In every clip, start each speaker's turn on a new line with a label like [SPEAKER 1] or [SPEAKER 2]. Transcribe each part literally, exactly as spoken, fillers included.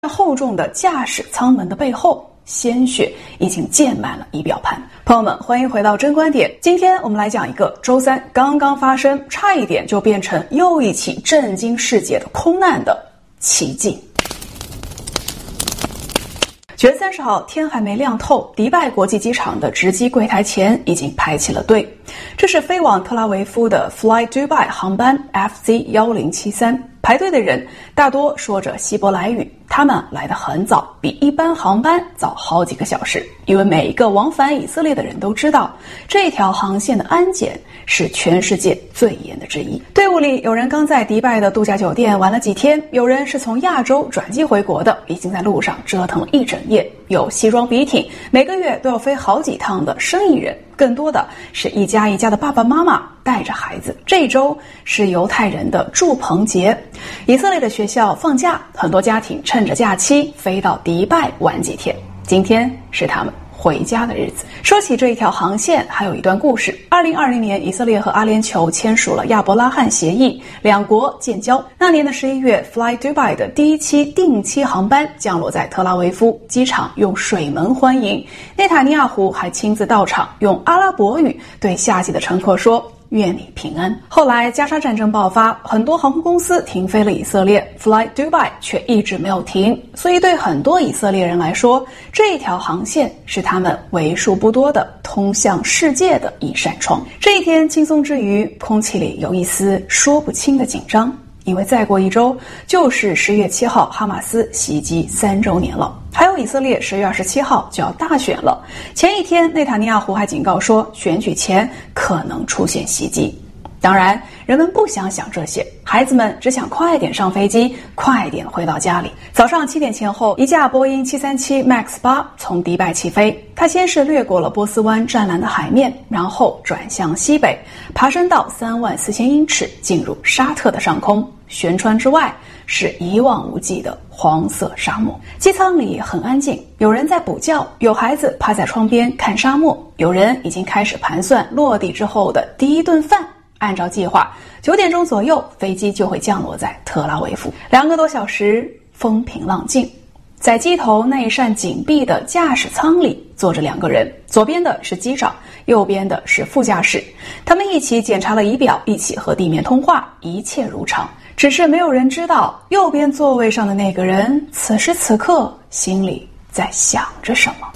[SPEAKER 1] 厚重的驾驶舱门的背后，鲜血已经溅满了仪表盘。朋友们，欢迎回到真观点。今天我们来讲一个周三刚刚发生，差一点就变成又一起震惊世界的空难的奇迹。九月三十号，天还没亮透，迪拜国际机场的值机柜台前已经排起了队。这是飞往特拉维夫的 Fly Dubai 航班 F Z 一零七三。排队的人大多说着希伯来语，他们来得很早，比一般航班早好几个小时。因为每一个往返以色列的人都知道，这条航线的安检是全世界最严的之一。队伍里有人刚在迪拜的度假酒店玩了几天，有人是从亚洲转机回国的，已经在路上折腾了一整夜，有西装笔挺，每个月都要飞好几趟的生意人，更多的是一家一家的爸爸妈妈带着孩子。这周是犹太人的住棚节，以色列的学校放假，很多家庭趁着假期飞到迪拜玩几天。今天是他们回家的日子。说起这一条航线，还有一段故事。二零二零年，以色列和阿联酋签署了亚伯拉罕协议，两国建交。那年的十一月 ，Fly Dubai 的第一期定期航班降落在特拉维夫机场，用水门欢迎。内塔尼亚胡还亲自到场，用阿拉伯语对下机的乘客说：“愿你平安。”后来加沙战争爆发，很多航空公司停飞了以色列， Fly Dubai 却一直没有停。所以对很多以色列人来说，这一条航线是他们为数不多的通向世界的一扇窗。这一天轻松之余，空气里有一丝说不清的紧张，因为再过一周就是十月七号哈马斯袭击三周年了，还有以色列十月二十七号就要大选了。前一天内塔尼亚胡还警告说，选举前可能出现袭击。当然人们不想想这些，孩子们只想快点上飞机，快点回到家里。早上七点前后，一架波音七三七 MAX 八 从迪拜起飞，它先是掠过了波斯湾湛蓝的海面，然后转向西北，爬升到三万四千英尺，进入沙特的上空。舷窗之外是一望无际的黄色沙漠。机舱里很安静，有人在补觉，有孩子趴在窗边看沙漠，有人已经开始盘算落地之后的第一顿饭。按照计划，九点钟左右飞机就会降落在特拉维夫。两个多小时，风平浪静。在机头那一扇紧闭的驾驶舱里坐着两个人，左边的是机长，右边的是副驾驶。他们一起检查了仪表，一起和地面通话，一切如常。只是没有人知道，右边座位上的那个人此时此刻心里在想着什么。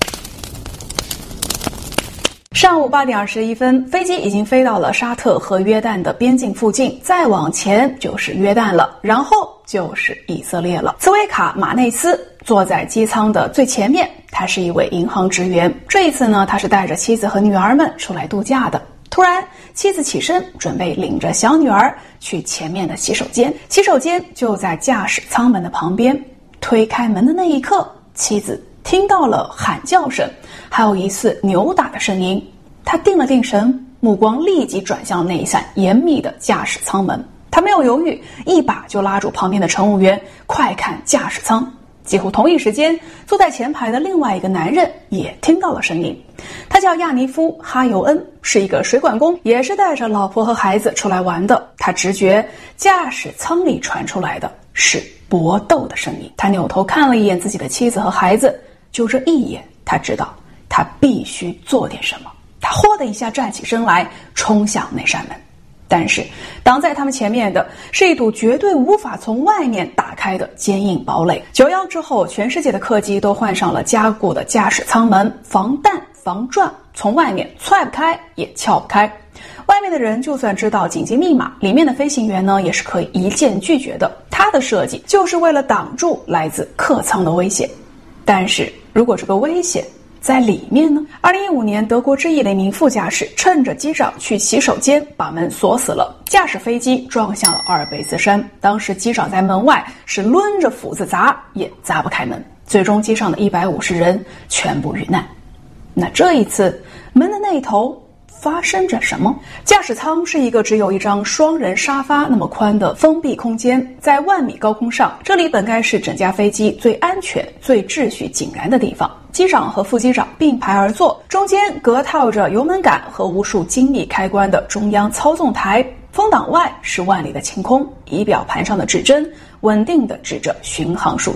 [SPEAKER 1] 上午八点二十一分，飞机已经飞到了沙特和约旦的边境附近，再往前就是约旦了，然后就是以色列了。茨维卡·马内斯坐在机舱的最前面，他是一位银行职员。这一次呢，他是带着妻子和女儿们出来度假的。突然，妻子起身，准备领着小女儿去前面的洗手间。洗手间就在驾驶舱门的旁边。推开门的那一刻，妻子听到了喊叫声，还有一次扭打的声音。他定了定神，目光立即转向那一扇严密的驾驶舱门。他没有犹豫，一把就拉住旁边的乘务员，快看驾驶舱。几乎同一时间，坐在前排的另外一个男人也听到了声音。他叫亚尼夫·哈尤恩，是一个水管工，也是带着老婆和孩子出来玩的。他直觉驾驶舱里传出来的是搏斗的声音。他扭头看了一眼自己的妻子和孩子，就这一眼，他知道他必须做点什么。他豁的一下站起身来，冲向那扇门。但是挡在他们前面的是一堵绝对无法从外面打开的坚硬堡垒。九一一之后，全世界的客机都换上了加固的驾驶舱门，防弹防转，从外面踹不开也撬不开。外面的人就算知道紧急密码，里面的飞行员呢也是可以一键拒绝的。它的设计就是为了挡住来自客舱的危险。但是如果这个危险在里面呢？二零一五年，德国之翼的一名副驾驶趁着机长去洗手间，把门锁死了，驾驶飞机撞向了阿尔卑斯山。当时机长在门外是抡着斧子砸，也砸不开门。最终机上的一百五十人全部遇难。那这一次，门的那头发生着什么？驾驶舱是一个只有一张双人沙发那么宽的封闭空间，在万米高空上，这里本该是整架飞机最安全、最秩序井然的地方。机长和副机长并排而坐，中间隔套着油门杆和无数精密开关的中央操纵台。风挡外是万里的晴空，仪表盘上的指针稳定地指着巡航数据。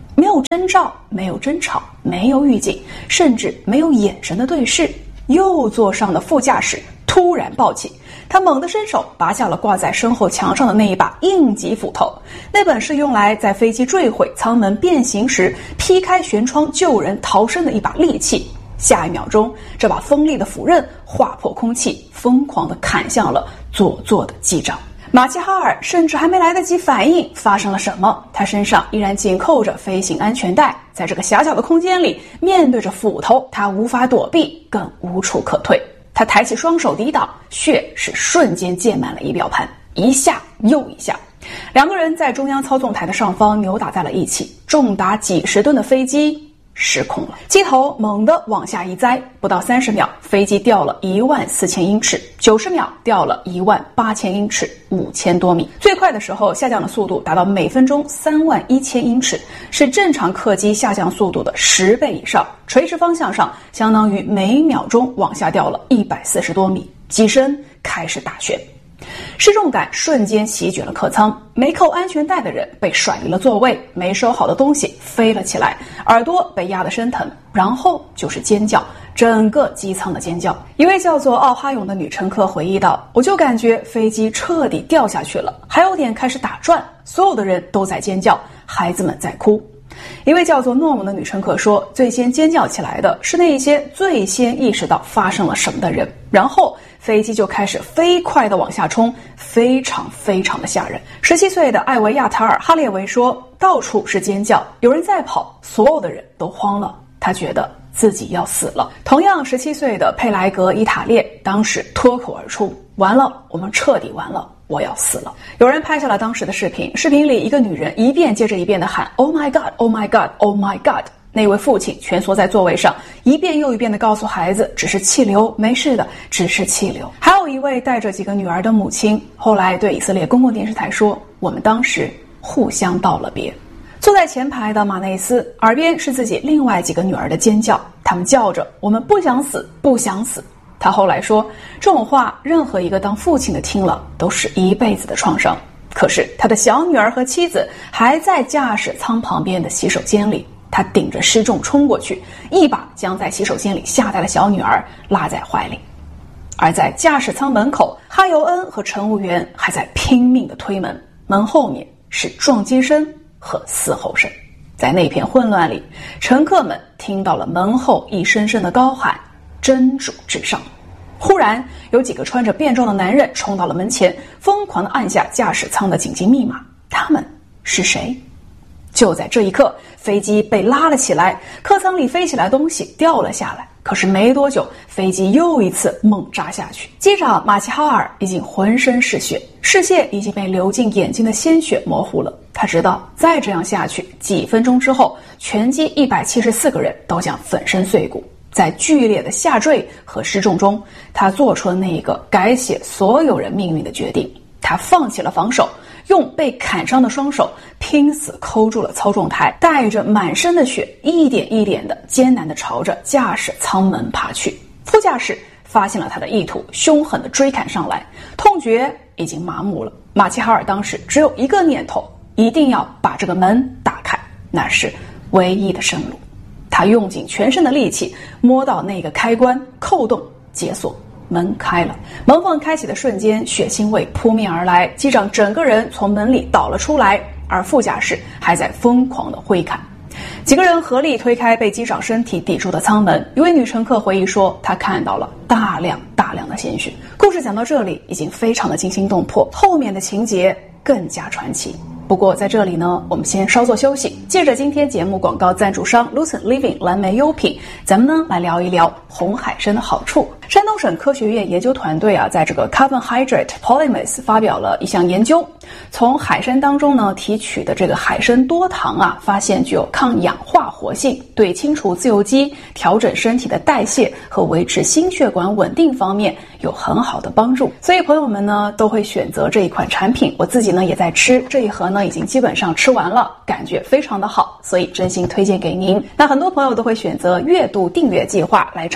[SPEAKER 1] 没有征兆，没有争吵，没有预警，甚至没有眼神的对视。右座上的副驾驶突然暴起，他猛地伸手拔下了挂在身后墙上的那一把应急斧头，那本是用来在飞机坠毁、舱门变形时劈开舷窗救人逃生的一把利器。下一秒钟，这把锋利的斧刃划破空气，疯狂地砍向了左座的机长。马齐哈尔甚至还没来得及反应发生了什么，他身上依然紧扣着飞行安全带，在这个狭小的空间里，面对着斧头，他无法躲避，更无处可退。他抬起双手抵挡，血是瞬间溅满了仪表盘，一下又一下。两个人在中央操纵台的上方扭打在了一起，重达几十吨的飞机失控了，机头猛地往下一栽，不到三十秒，飞机掉了一万四千英尺，九十秒掉了一万八千英尺，五千多米。最快的时候下降的速度达到每分钟三万一千英尺，是正常客机下降速度的十倍以上。垂直方向上，相当于每秒钟往下掉了一百四十多米，机身开始打旋。失重感瞬间席卷了客舱，没扣安全带的人被甩离了座位，没收好的东西飞了起来，耳朵被压得生疼，然后就是尖叫，整个机舱的尖叫。一位叫做奥哈勇的女乘客回忆道，我就感觉飞机彻底掉下去了，还有点开始打转，所有的人都在尖叫，孩子们在哭。一位叫做诺姆的女乘客说，最先尖叫起来的是那些最先意识到发生了什么的人，然后飞机就开始飞快地往下冲，非常非常的吓人。十七岁的艾维亚塔尔·哈列维说，到处是尖叫，有人在跑，所有的人都慌了，他觉得自己要死了。同样十七岁的佩莱格·伊塔列当时脱口而出，完了，我们彻底完了，我要死了。有人拍下了当时的视频，视频里一个女人一遍接着一遍地喊 Oh my God, Oh my God, Oh my God。 那位父亲蜷缩在座位上，一遍又一遍地告诉孩子，只是气流，没事的，只是气流。还有一位带着几个女儿的母亲，后来对以色列公共电视台说，我们当时互相道了别。坐在前排的马内斯耳边是自己另外几个女儿的尖叫，他们叫着，我们不想死，不想死。他后来说，这种话任何一个当父亲的听了都是一辈子的创伤。可是他的小女儿和妻子还在驾驶舱旁边的洗手间里，他顶着失重冲过去，一把将在洗手间里吓呆的小女儿拉在怀里。而在驾驶舱门口，哈尤恩和乘务员还在拼命地推门，门后面是撞击声和嘶吼声。在那片混乱里，乘客们听到了门后一声声的高喊，真主至上。忽然有几个穿着便装的男人冲到了门前，疯狂地按下驾驶舱的紧急密码。他们是谁？就在这一刻，飞机被拉了起来，客舱里飞起来的东西掉了下来。可是没多久，飞机又一次猛扎下去。机长马齐哈尔已经浑身是血，视线已经被流进眼睛的鲜血模糊了。他知道再这样下去，几分钟之后，全机一百七十四个人都将粉身碎骨。在剧烈的下坠和失重中，他做出了那一个改写所有人命运的决定。他放弃了防守，用被砍伤的双手拼死抠住了操纵台，带着满身的血，一点一点的艰难地朝着驾驶舱门爬去。副驾驶发现了他的意图，凶狠地追砍上来，痛觉已经麻木了。马齐哈尔当时只有一个念头，一定要把这个门打开，那是唯一的生路。他用尽全身的力气摸到那个开关，扣动解锁，门开了。门缝开启的瞬间，血腥味扑面而来，机长整个人从门里倒了出来，而副驾驶还在疯狂地挥砍。几个人合力推开被机长身体抵住的舱门。一位女乘客回忆说，她看到了大量大量的鲜血。故事讲到这里已经非常的惊心动魄，后面的情节更加传奇。不过在这里呢，我们先稍作休息，借着今天节目广告赞助商 Lucent Living 蓝莓优品，咱们呢来聊一聊红海参的好处。山东省科学院研究团队啊，在这个 Carbohydrate Polymers 发表了一项研究，从海参当中呢提取的这个海参多糖啊，发现具有抗氧化活性，对清除自由基、调整身体的代谢和维持心血管稳定方面有很好的帮助。所以朋友们呢都会选择这一款产品，我自己呢也在吃，这一盒呢已经基本上吃完了，感觉非常的好，所以真心推荐给您。那很多朋友都会选择月度订阅计划来尝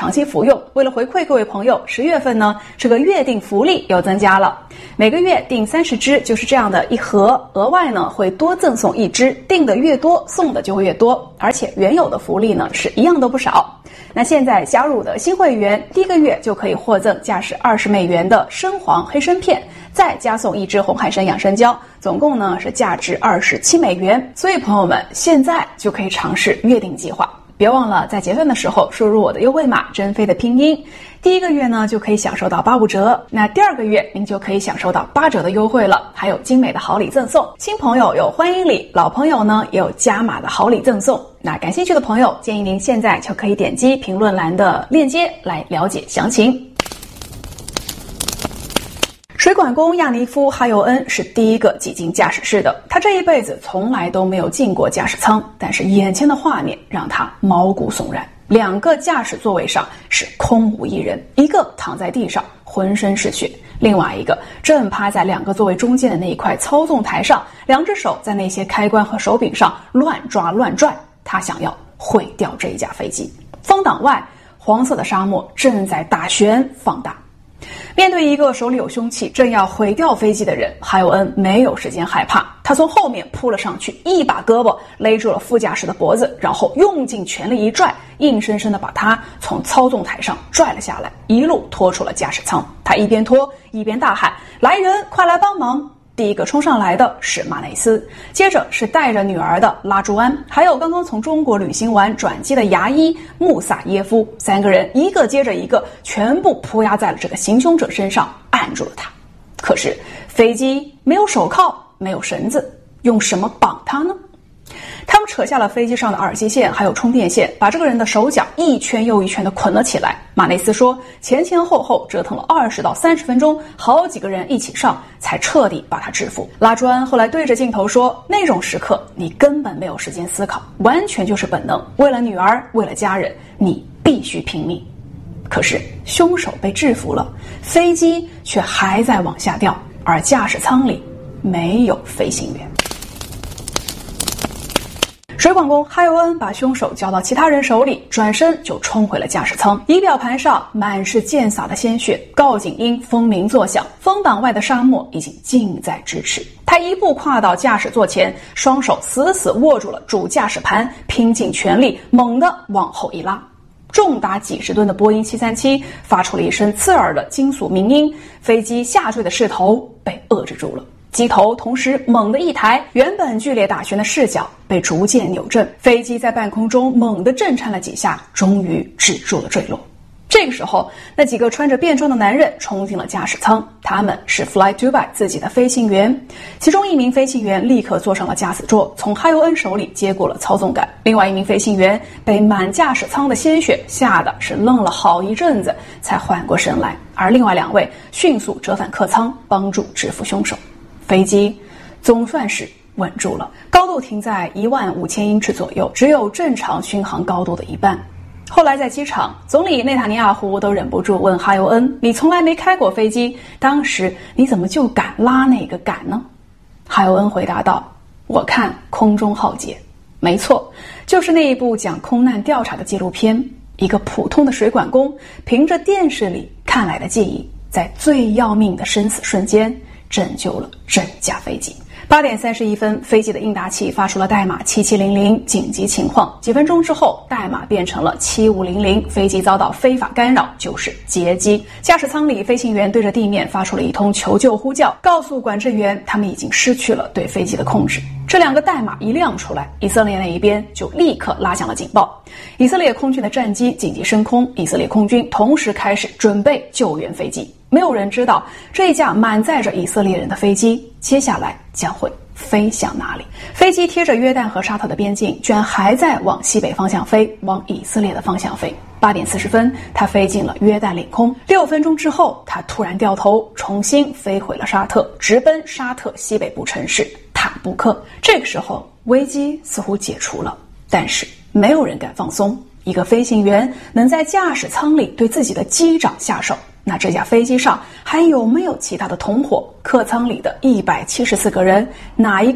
[SPEAKER 1] 长期服用。为了回馈各位朋友，十月份呢，这个月订福利又增加了，每个月订三十支，就是这样的一盒，额外呢会多赠送一支，订的越多，送的就会越多，而且原有的福利呢是一样都不少。那现在加入的新会员，第一个月就可以获赠价值二十美元的深黄黑参片，再加送一支红海参养生胶，总共呢是价值二十七美元。所以朋友们，现在就可以尝试月订计划。别忘了在结算的时候输入我的优惠码珍妃的拼音，第一个月呢就可以享受到八五折，那第二个月您就可以享受到八折的优惠了，还有精美的好礼赠送，新朋友有欢迎礼，老朋友呢也有加码的好礼赠送。那感兴趣的朋友，建议您现在就可以点击评论栏的链接来了解详情。水管工亚尼夫·哈尤恩是第一个挤进驾驶室的，他这一辈子从来都没有进过驾驶舱，但是眼前的画面让他毛骨悚然。两个驾驶座位上是空无一人，一个躺在地上浑身是血，另外一个正趴在两个座位中间的那一块操纵台上，两只手在那些开关和手柄上乱抓乱拽，他想要毁掉这一架飞机。风挡外，黄色的沙漠正在大旋放大。面对一个手里有凶器正要毁掉飞机的人，哈尤恩没有时间害怕，他从后面扑了上去，一把胳膊勒住了副驾驶的脖子，然后用尽全力一拽，硬生生地把他从操纵台上拽了下来，一路拖出了驾驶舱。他一边拖一边大喊：来人，快来帮忙！第一个冲上来的是马内斯，接着是带着女儿的拉朱安，还有刚刚从中国旅行完转机的牙医穆萨耶夫，三个人一个接着一个，全部扑压在了这个行凶者身上，按住了他。可是飞机没有手铐，没有绳子，用什么绑他呢？他们扯下了飞机上的耳机线还有充电线，把这个人的手脚一圈又一圈地捆了起来。马内斯说，前前后后折腾了二十到三十分钟，好几个人一起上才彻底把他制服。拉朱安后来对着镜头说，那种时刻你根本没有时间思考，完全就是本能，为了女儿，为了家人，你必须拼命。可是凶手被制服了，飞机却还在往下掉，而驾驶舱里没有飞行员。水管工哈尤恩把凶手交到其他人手里，转身就冲回了驾驶舱。仪表盘上满是溅洒的鲜血，告警音蜂鸣作响，风挡外的沙漠已经近在咫尺。他一步跨到驾驶座前，双手死死握住了主驾驶盘，拼尽全力猛地往后一拉。重达几十吨的波音七三七发出了一声刺耳的金属鸣音，飞机下坠的势头被遏制住了。机头同时猛地一抬，原本剧烈打旋的视角被逐渐扭正，飞机在半空中猛地震颤了几下，终于止住了坠落。这个时候，那几个穿着便装的男人冲进了驾驶舱，他们是 Fly Dubai 自己的飞行员。其中一名飞行员立刻坐上了驾驶座，从哈尤恩手里接过了操纵杆。另外一名飞行员被满驾驶舱的鲜血吓得是愣了好一阵子，才缓过神来。而另外两位迅速折返客舱，帮助制服凶手。飞机总算是稳住了，高度停在一万五千英尺左右，只有正常巡航高度的一半。后来在机场，总理内塔尼亚胡都忍不住问哈尤恩，你从来没开过飞机，当时你怎么就敢拉那个杆呢？哈尤恩回答道，我看空中浩劫。没错，就是那一部讲空难调查的纪录片，一个普通的水管工凭着电视里看来的记忆，在最要命的生死瞬间拯救了整架飞机。八点三十一分，飞机的应答器发出了代码七七零零紧急情况。几分钟之后，代码变成了七五零零，飞机遭到非法干扰，就是劫机。驾驶舱里，飞行员对着地面发出了一通求救呼叫，告诉管制员他们已经失去了对飞机的控制。这两个代码一亮出来，以色列那一边就立刻拉响了警报。以色列空军的战机紧急升空，以色列空军同时开始准备救援飞机。没有人知道这一架满载着以色列人的飞机接下来将会飞向哪里。飞机贴着约旦和沙特的边境，居然还在往西北方向飞，往以色列的方向飞。八点四十分，它飞进了约旦领空。六分钟之后，它突然掉头，重新飞回了沙特，直奔沙特西北部城市塔布克。这个时候，危机似乎解除了，但是没有人敢放松。一个飞行员能在驾驶舱里对自己的机长下手，那这架飞机上还有没有其他的同伙？客舱里的一百七十四个人，哪一个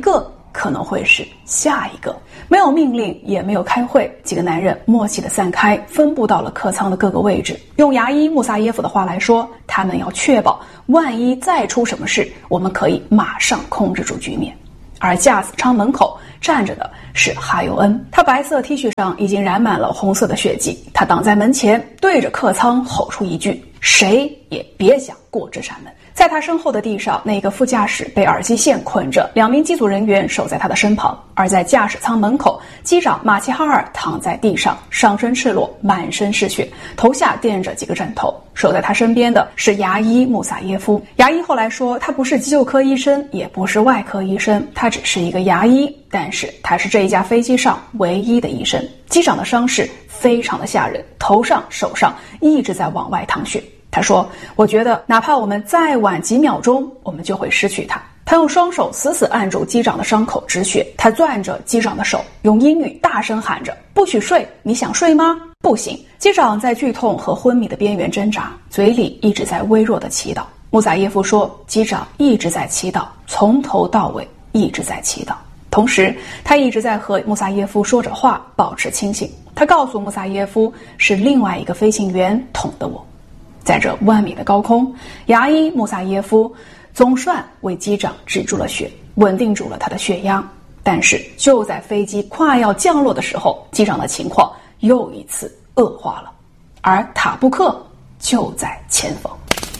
[SPEAKER 1] 可能会是下一个。没有命令，也没有开会，几个男人默契地散开，分布到了客舱的各个位置。用牙医穆萨耶夫的话来说，他们要确保万一再出什么事，我们可以马上控制住局面。而驾驶舱门口站着的是哈尤恩，他白色 T 恤上已经染满了红色的血迹，他挡在门前，对着客舱吼出一句：谁也别想过这扇门。在他身后的地上，那个副驾驶被耳机线捆着，两名机组人员守在他的身旁。而在驾驶舱门口，机长马齐哈尔躺在地上，上身赤裸，满身是血，头下垫着几个枕头。守在他身边的是牙医穆萨耶夫。牙医后来说，他不是急救科医生，也不是外科医生，他只是一个牙医，但是他是这一架飞机上唯一的医生。机长的伤势非常的吓人，头上手上一直在往外淌血。他说，我觉得哪怕我们再晚几秒钟，我们就会失去他。他用双手死死按住机长的伤口止血，他攥着机长的手，用英语大声喊着：不许睡，你想睡吗？不行。机长在剧痛和昏迷的边缘挣扎，嘴里一直在微弱的祈祷。穆萨耶夫说，机长一直在祈祷，从头到尾一直在祈祷。同时他一直在和穆萨耶夫说着话，保持清醒。他告诉穆萨耶夫，是另外一个飞行员捅的我。在这万米的高空，牙医穆萨耶夫总算为机长止住了血，稳定住了他的血压。但是就在飞机快要降落的时候，机长的情况又一次恶化了，而塔布克就在前方。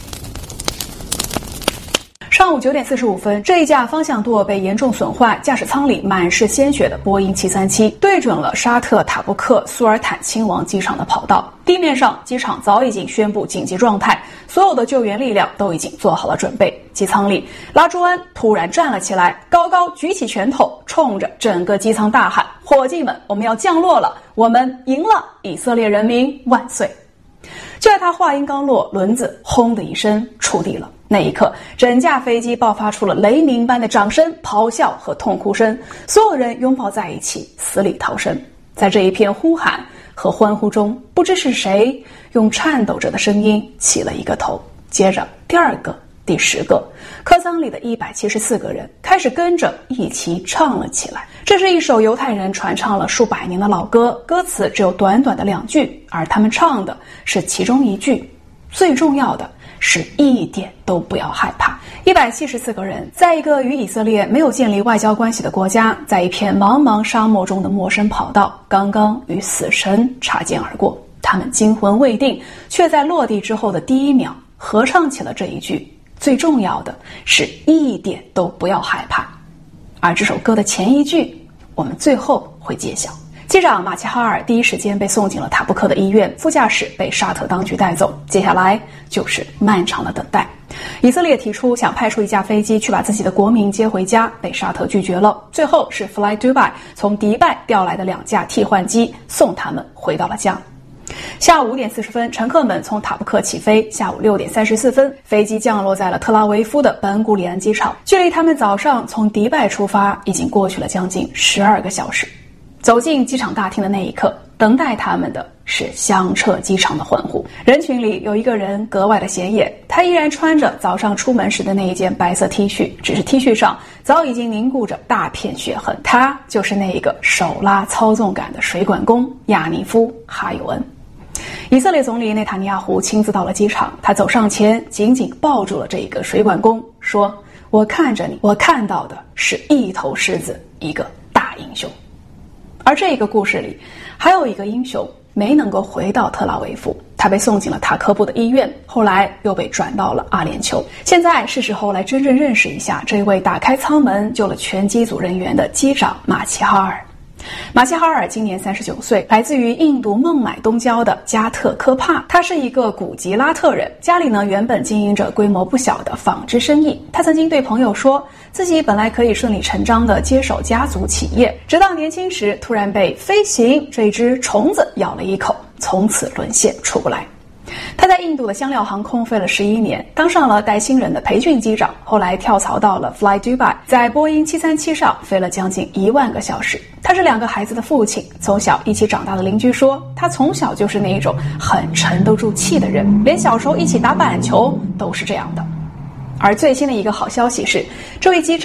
[SPEAKER 1] 上午九点四十五分，这一架方向舵被严重损坏，驾驶舱里满是鲜血的波音七三七对准了沙特塔布克苏尔坦亲王机场的跑道。地面上，机场早已经宣布紧急状态，所有的救援力量都已经做好了准备。机舱里，拉朱安突然站了起来，高高举起拳头，冲着整个机舱大喊：伙计们，我们要降落了，我们赢了，以色列人民万岁！就在他话音刚落，轮子轰的一声触地了。那一刻，整架飞机爆发出了雷鸣般的掌声、咆哮和痛哭声，所有人拥抱在一起，死里逃生。在这一片呼喊和欢呼中，不知是谁用颤抖着的声音起了一个头，接着第二个、第十个，客舱里的一百七十四个人开始跟着一起唱了起来。这是一首犹太人传唱了数百年的老歌，歌词只有短短的两句，而他们唱的是其中一句。最重要的是一点都不要害怕。一百七十四个人在一个与以色列没有建立外交关系的国家，在一片茫茫沙漠中的陌生跑道，刚刚与死神擦肩而过。他们惊魂未定，却在落地之后的第一秒合唱起了这一句。最重要的是一点都不要害怕。而这首歌的前一句，我们最后会揭晓。机长马齐哈尔第一时间被送进了塔布克的医院，副驾驶被沙特当局带走。接下来就是漫长的等待。以色列提出想派出一架飞机去把自己的国民接回家，被沙特拒绝了。最后是 Fly Dubai 从迪拜调来的两架替换机送他们回到了家。下午五点四十分，乘客们从塔布克起飞。下午六点三十四分，飞机降落在了特拉维夫的本古里安机场。距离他们早上从迪拜出发已经过去了将近十二个小时。走进机场大厅的那一刻，等待他们的是响彻机场的欢呼。人群里有一个人格外的显眼，他依然穿着早上出门时的那一件白色 T 恤，只是 T 恤上早已经凝固着大片血痕。他就是那一个手拉操纵杆的水管工亚尼夫·哈尤恩。以色列总理内塔尼亚胡亲自到了机场，他走上前紧紧抱住了这一个水管工，说：我看着你，我看到的是一头狮子，一个大英雄。而这个故事里还有一个英雄没能够回到特拉维夫，他被送进了塔科布的医院，后来又被转到了阿联酋。现在是时候来真正认识一下这位打开舱门救了全机组人员的机长马齐哈尔。马齐哈尔今年三十九岁，来自于印度孟买东郊的加特科帕。他是一个古吉拉特人，家里呢原本经营着规模不小的纺织生意。他曾经对朋友说，自己本来可以顺理成章地接手家族企业，直到年轻时突然被飞行这只虫子咬了一口，从此沦陷出不来。他在印度的香料航空飞了十一年，当上了带新人的培训机长，后来跳槽到了 Fly Dubai， 在波音七三七上飞了将近一万个小时。他是两个孩子的父亲，从小一起长大的邻居说，他从小就是那一种很沉得住气的人，连小时候一起打板球都是这样的。而最新的一个好消息是，这位机长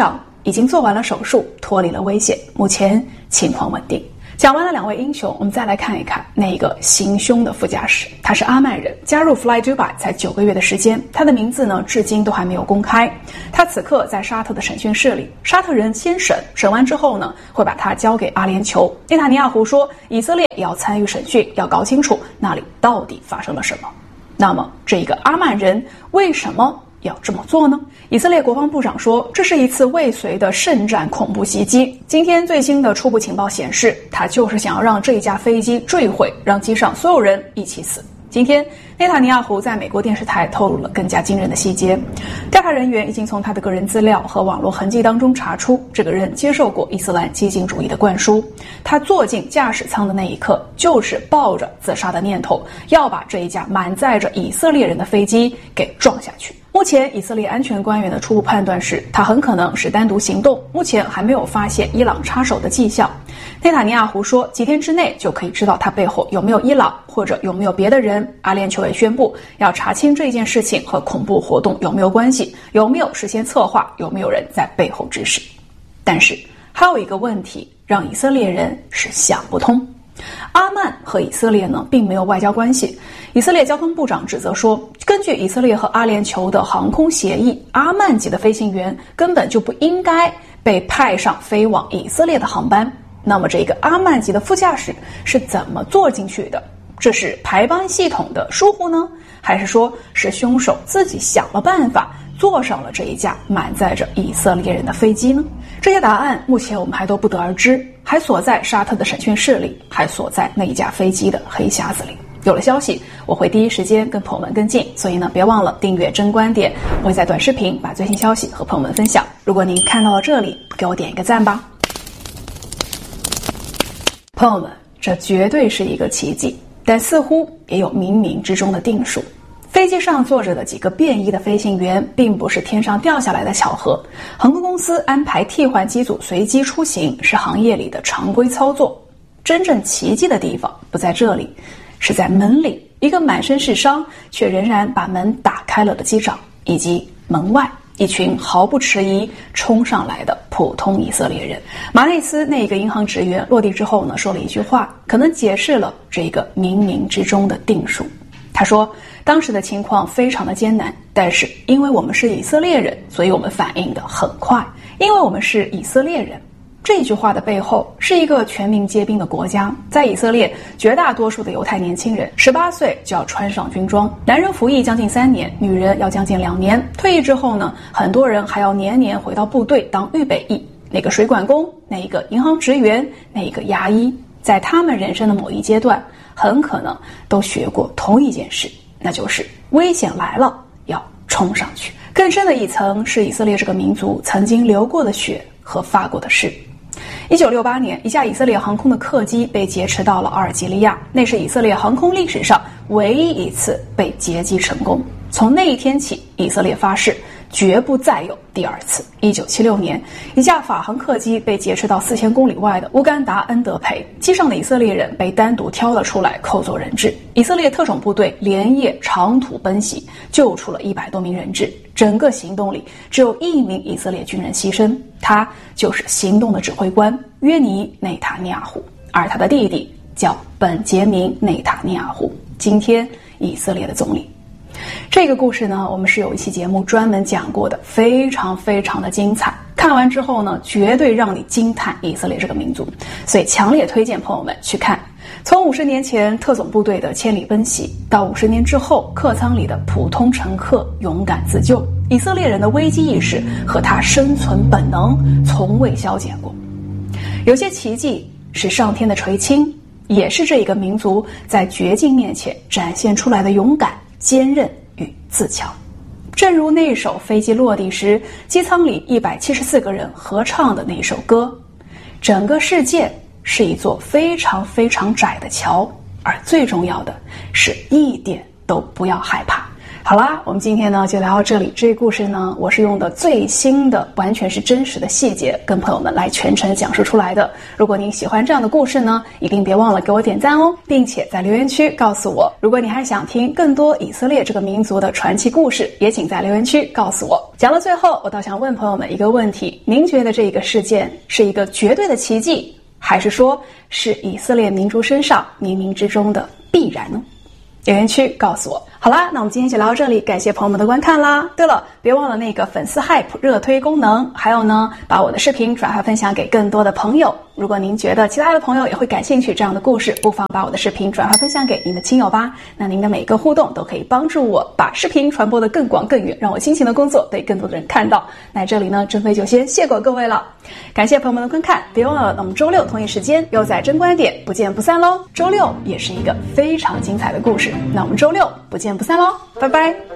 [SPEAKER 1] 已经做完了手术，脱离了危险，目前情况稳定。讲完了两位英雄，我们再来看一看那个行凶的副驾驶。他是阿曼人，加入 Fly Dubai 才九个月的时间，他的名字呢至今都还没有公开。他此刻在沙特的审讯室里，沙特人先审，审完之后呢会把他交给阿联酋。内塔尼亚胡说，以色列也要参与审讯，要搞清楚那里到底发生了什么。那么这个阿曼人为什么要这么做呢？以色列国防部长说，这是一次未遂的圣战恐怖袭击。今天最新的初步情报显示，他就是想要让这一架飞机坠毁，让机上所有人一起死。今天内塔尼亚胡在美国电视台透露了更加惊人的细节。调查人员已经从他的个人资料和网络痕迹当中查出，这个人接受过伊斯兰激进主义的灌输。他坐进驾驶舱的那一刻，就是抱着自杀的念头，要把这一架满载着以色列人的飞机给撞下去。目前以色列安全官员的初步判断是，他很可能是单独行动，目前还没有发现伊朗插手的迹象。内塔尼亚胡说，几天之内就可以知道他背后有没有伊朗，或者有没有别的人。阿联酋也宣布要查清这件事情和恐怖活动有没有关系，有没有事先策划，有没有人在背后指使。但是还有一个问题让以色列人是想不通。阿曼和以色列呢并没有外交关系。以色列交通部长指责说，根据以色列和阿联酋的航空协议，阿曼籍的飞行员根本就不应该被派上飞往以色列的航班。那么这个阿曼籍的副驾驶是怎么坐进去的？这是排班系统的疏忽呢，还是说是凶手自己想了办法坐上了这一架满载着以色列人的飞机呢？这些答案目前我们还都不得而知，还锁在沙特的审讯室里，还锁在那一架飞机的黑匣子里。有了消息，我会第一时间跟朋友们跟进，所以呢，别忘了订阅真观点，我会在短视频把最新消息和朋友们分享。如果您看到了这里，给我点一个赞吧。朋友们，这绝对是一个奇迹，但似乎也有冥冥之中的定数。飞机上坐着的几个便衣的飞行员并不是天上掉下来的巧合，航空公司安排替换机组随机出行是行业里的常规操作。真正奇迹的地方不在这里，是在门里，一个满身是伤却仍然把门打开了的机长，以及门外一群毫不迟疑冲上来的普通以色列人。马内斯那个银行职员落地之后呢，说了一句话，可能解释了这个冥冥之中的定数。他说，当时的情况非常的艰难，但是因为我们是以色列人，所以我们反应得很快，因为我们是以色列人。这句话的背后是一个全民皆兵的国家，在以色列绝大多数的犹太年轻人十八岁就要穿上军装，男人服役将近三年，女人要将近两年，退役之后呢，很多人还要年年回到部队当预备役。那个水管工，那一个银行职员，那一个牙医，在他们人生的某一阶段很可能都学过同一件事，那就是危险来了要冲上去。更深的一层是以色列这个民族曾经流过的血和发过的誓。一九六八年，一架以色列航空的客机被劫持到了阿尔及利亚，那是以色列航空历史上唯一一次被劫机成功。从那一天起，以色列发誓绝不再有第二次。一九七六年，一架法航客机被劫持到四千公里外的乌干达恩德培，机上的以色列人被单独挑了出来扣做人质。以色列特种部队连夜长途奔袭，救出了一百多名人质。整个行动里只有一名以色列军人牺牲，他就是行动的指挥官约尼内塔尼亚胡，而他的弟弟叫本杰明内塔尼亚胡，今天以色列的总理。这个故事呢，我们是有一期节目专门讲过的，非常非常的精彩。看完之后呢，绝对让你惊叹以色列这个民族，所以强烈推荐朋友们去看。从五十年前特种部队的千里奔袭，到五十年之后客舱里的普通乘客勇敢自救，以色列人的危机意识和他生存本能从未消减过。有些奇迹是上天的垂青，也是这一个民族在绝境面前展现出来的勇敢、坚韧与自强。正如那首飞机落地时机舱里一百七十四个人合唱的那首歌，整个世界是一座非常非常窄的桥，而最重要的是一点都不要害怕， 好啦，我们今天呢就聊到这里。这个故事呢，我是用的最新的，完全是真实的细节，跟朋友们来全程讲述出来的。如果您喜欢这样的故事呢，一定别忘了给我点赞哦，并且在留言区告诉我，如果你还想听更多以色列这个民族的传奇故事，也请在留言区告诉我。讲到最后，我倒想问朋友们一个问题：您觉得这一个事件是一个绝对的奇迹，还是说是以色列民族身上冥冥之中的必然呢？留言区告诉我。好啦，那我们今天就聊到这里，感谢朋友们的观看啦。对了，别忘了那个粉丝 hype 热推功能，还有呢，把我的视频转发分享给更多的朋友。如果您觉得其他的朋友也会感兴趣这样的故事，不妨把我的视频转发分享给您的亲友吧。那您的每个互动都可以帮助我把视频传播得更广更远，让我辛勤的工作被更多的人看到。那这里呢，珍妃就先谢过各位了，感谢朋友们的观看，别忘了我们周六同一时间又在真观点不见不散喽。周六也是一个非常精彩的故事，那我们周六不见不散喽，拜拜。